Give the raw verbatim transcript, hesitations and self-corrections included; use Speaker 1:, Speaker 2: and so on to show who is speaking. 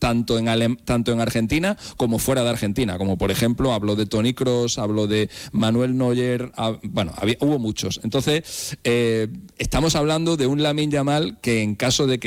Speaker 1: tanto en Alem- tanto en Argentina como fuera de Argentina, como por ejemplo hablo de Toni Kroos, hablo de Manuel Neuer, hab- bueno, había, hubo muchos. Entonces, eh, estamos hablando de un Lamine Yamal que en caso de que